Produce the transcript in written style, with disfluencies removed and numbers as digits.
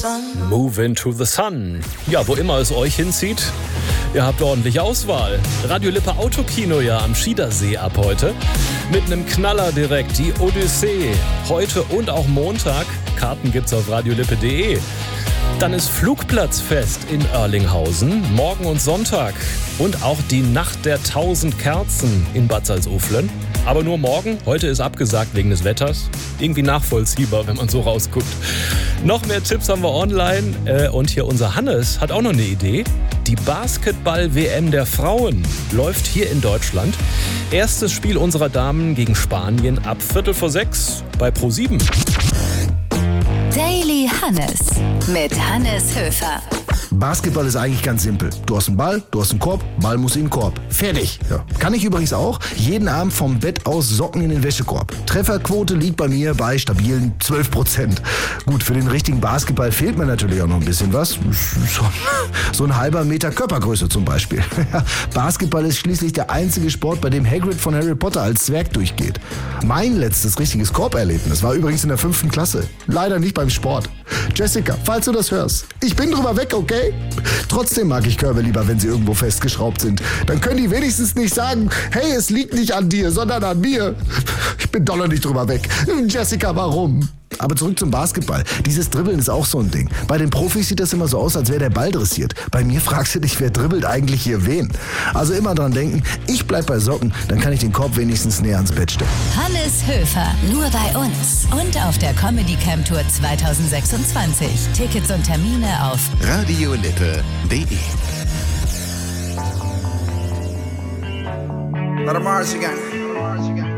Move into the Sun. Ja, wo immer es euch hinzieht, ihr habt ordentlich Auswahl. Radio Lippe Autokino ja am Schiedersee ab heute. Mit einem Knaller direkt, die Odyssee. Heute und auch Montag. Karten gibt's auf radiolippe.de. Dann ist Flugplatzfest in Oerlinghausen, morgen und Sonntag. Und auch die Nacht der 1000 Kerzen in Bad Salzuflen. Aber nur morgen, heute ist abgesagt wegen des Wetters. Irgendwie nachvollziehbar, wenn man so rausguckt. Noch mehr Tipps haben wir online. Und hier unser Hannes hat auch noch eine Idee. Die Basketball-WM der Frauen läuft hier in Deutschland. Erstes Spiel unserer Damen gegen Spanien ab 5:45 bei Pro7. Daily Hannes mit Hannes Höfer. Basketball ist eigentlich ganz simpel. Du hast einen Ball, du hast einen Korb, Ball muss in den Korb. Fertig. Ja. Kann ich übrigens auch. Jeden Abend vom Bett aus Socken in den Wäschekorb. Trefferquote liegt bei mir bei stabilen 12%. Gut, für den richtigen Basketball fehlt mir natürlich auch noch ein bisschen was. So ein halber Meter Körpergröße zum Beispiel. Basketball ist schließlich der einzige Sport, bei dem Hagrid von Harry Potter als Zwerg durchgeht. Mein letztes richtiges Korberlebnis war übrigens in der 5. Klasse. Leider nicht beim Sport. Jessica, falls du das hörst, ich bin drüber weg, okay? Trotzdem mag ich Körbe lieber, wenn sie irgendwo festgeschraubt sind. Dann können die wenigstens nicht sagen, hey, es liegt nicht an dir, sondern an mir. Ich bin doch noch nicht drüber weg. Jessica, warum? Aber zurück zum Basketball. Dieses Dribbeln ist auch so ein Ding. Bei den Profis sieht das immer so aus, als wäre der Ball dressiert. Bei mir fragst du dich, wer dribbelt eigentlich hier wen? Also immer dran denken, ich bleib bei Socken, dann kann ich den Korb wenigstens näher ans Bett stellen. Hannes Höfer, nur bei uns und auf der Comedy Camp Tour 2026. Tickets und Termine auf radiolippe.de. Let 'em march again.